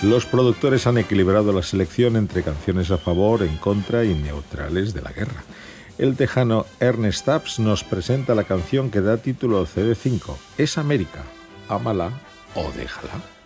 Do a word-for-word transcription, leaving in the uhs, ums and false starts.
Los productores han equilibrado la selección entre canciones a favor, en contra y neutrales de la guerra. El tejano Ernest Tubbs nos presenta la canción que da título al C D cinco. Es América, ámala o déjala.